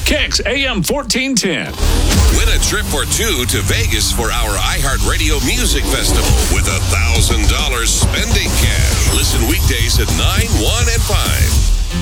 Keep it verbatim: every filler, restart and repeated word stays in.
Kicks A M fourteen ten. Win a trip or two to Vegas for our iHeartRadio Music Festival with a one thousand dollars spending cash. Listen weekdays at nine, one, and five.